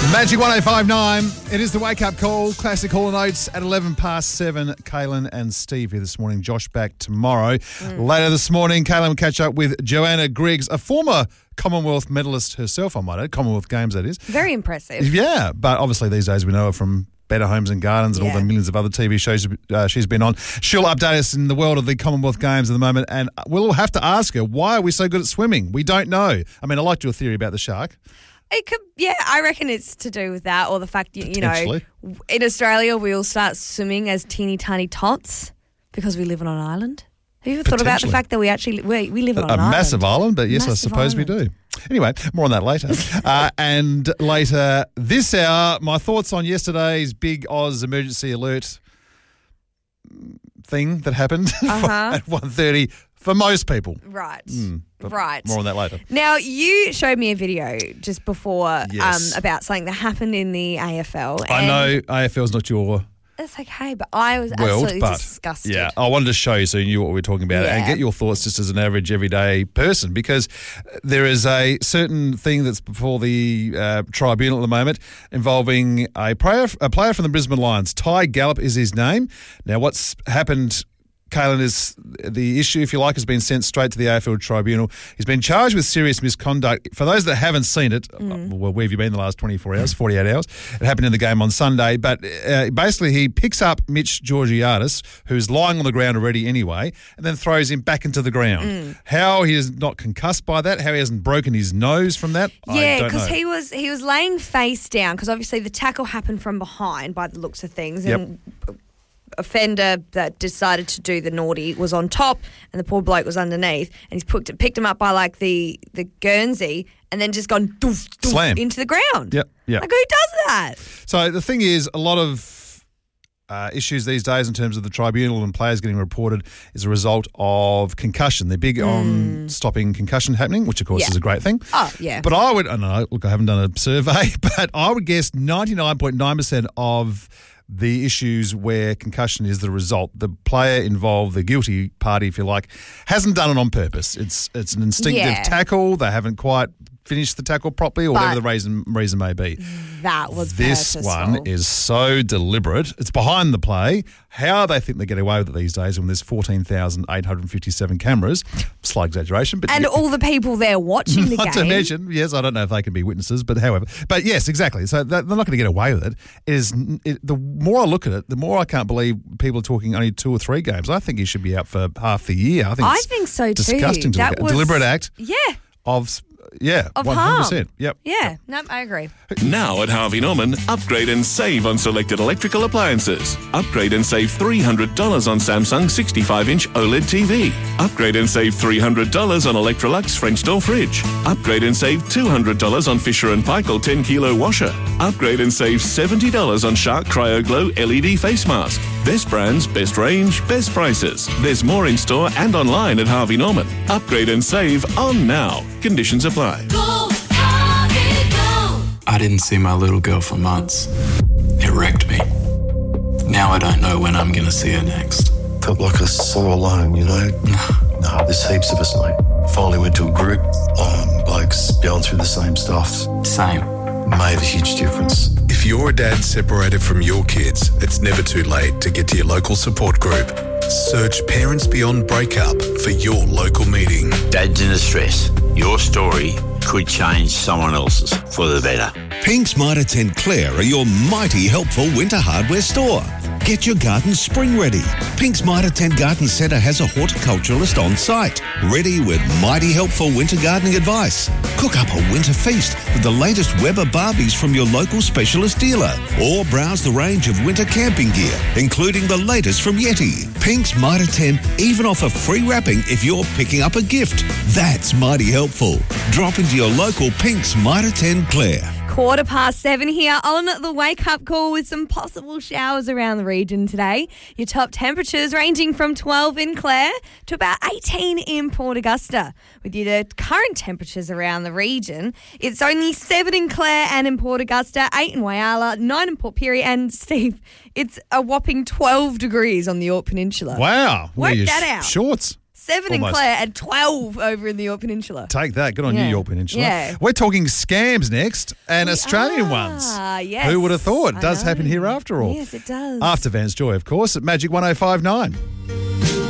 Magic 105.9. It is the Wake Up Call. Classic Hall & Oates at 7:11. Kaylin and Steve here this morning. Josh back tomorrow. Later this morning, Kaylin will catch up with Joanna Griggs, a former Commonwealth medalist herself, I might add. Commonwealth Games, that is. Very impressive. Yeah, but obviously these days we know her from Better Homes and Gardens and all the millions of other TV shows she's been on. She'll update us in the world of the Commonwealth Games at the moment, and we'll have to ask her, why are we so good at swimming? We don't know. I mean, I liked your theory about the shark. It could, I reckon it's to do with that, or the fact, you know, in Australia we all start swimming as teeny tiny tots because we live on an island. Have you ever thought about the fact that we live on an island? A massive island, but yes, I suppose we do. Anyway, more on that later. And later this hour, my thoughts on yesterday's Big Oz emergency alert thing that happened at 1:30 for most people. Right. Right. More on that later. Now, you showed me a video just before about something that happened in the AFL. I know AFL's not your... That's okay, but I was absolutely disgusted. Yeah, I wanted to show you so you knew what we were talking about and get your thoughts just as an average, everyday person, because there is a certain thing that's before the tribunal at the moment involving a player from the Brisbane Lions. Ty Gallup is his name. Now, what's happened... Kaylin, is the issue, if you like, has been sent straight to the AFL tribunal. He's been charged with serious misconduct. For those that haven't seen it, well, where have you been the last 24 hours, 48 hours? It happened in the game on Sunday. But basically, he picks up Mitch Georgiadis, who's lying on the ground already anyway, and then throws him back into the ground. How he is not concussed by that, how he hasn't broken his nose from that, I don't know. Because he was laying face down, because obviously the tackle happened from behind by the looks of things. And offender that decided to do the naughty was on top and the poor bloke was underneath, and he's picked him up by like the Guernsey and then just gone doof, doof, slam into the ground. Yep. Like, who does that? So the thing is, a lot of issues these days in terms of the tribunal and players getting reported is a result of concussion. They're big on stopping concussion happening, which of course is a great thing. Oh, yeah. But I don't know, look, I haven't done a survey, but I would guess 99.9% of the issues where concussion is the result, the player involved, the guilty party, if you like, hasn't done it on purpose. It's an instinctive tackle. They haven't quite finished the tackle properly, or whatever the reason may be. That was this purposeful. one is so deliberate. It's behind the play. How they think they get away with it these days when there's 14,857 cameras. Slight exaggeration, but all the people there watching the game. Not to mention, yes, I don't know if they can be witnesses, but however, but yes, exactly. So they're not going to get away with it. The more I look at it, the more I can't believe people are talking only 2 or 3 games. I think he should be out for half the year. I think so too. Disgusting to look at. A deliberate act. Of 100%. Yep. Yeah, no, I agree. Now at Harvey Norman, upgrade and save on selected electrical appliances. Upgrade and save $300 on Samsung 65-inch OLED TV. Upgrade and save $300 on Electrolux French door fridge. Upgrade and save $200 on Fisher & Paykel 10-kilo washer. Upgrade and save $70 on Shark Cryo Glow LED face mask. Best brands, best range, best prices. There's more in store and online at Harvey Norman. Upgrade and save on now. Conditions apply. Go, Harvey, go. I didn't see my little girl for months. It wrecked me. Now I don't know when I'm going to see her next. Felt like I was so alone, you know? No, there's heaps of us, mate. Finally went to a group, blokes going through the same stuff. Same. Made a huge difference. If you're a dad separated from your kids, it's never too late to get to your local support group. Search Parents Beyond Breakup for your local meeting. Dads in distress. Your story could change someone else's for the better. Pink's Mitre 10 Clare are your mighty helpful winter hardware store. Get your garden spring ready. Pink's Mitre 10 Garden Centre has a horticulturalist on site, ready with mighty helpful winter gardening advice. Cook up a winter feast with the latest Weber Barbies from your local specialist dealer, or browse the range of winter camping gear, including the latest from Yeti. Pink's Mitre 10 even offer free wrapping if you're picking up a gift. That's mighty helpful. Drop into your local Pink's Mitre 10 Clare. 7:15 here on the Wake Up Call with some possible showers around the region today. Your top temperatures ranging from 12 in Clare to about 18 in Port Augusta. With your current temperatures around the region, it's only 7 in Clare and in Port Augusta, 8 in Whyalla, 9 in Port Pirie, and Steve, it's a whopping 12 degrees on the Yorke Peninsula. Wow. Work that out. Shorts. 7 in Almost. Clare and 12 over in the Yorke Peninsula. Take that. Good on you, Yeah. Yorke Peninsula. Yeah. We're talking scams next, and We Australian are, ones. yes. Who would have thought? It I does happen know. here after all. Yes, it does. After Van's Joy, of course, at Magic 105.9.